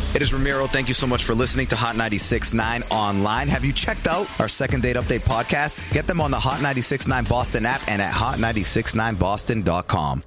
It is Ramiro. Thank you so much for listening to Hot 96.9 online. Have you checked out our Second Date Update podcast? Get them on the Hot 96.9 Boston app and at hot969boston.com.